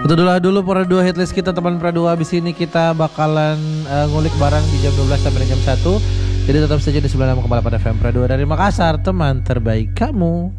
Itu dulu Pradua Hitlist kita teman Pradua. Abis ini kita bakalan ngulik barang di jam 12 sampai jam 1. Jadi tetap saja di 96,8 FM Pradua dari Makassar, teman terbaik kamu.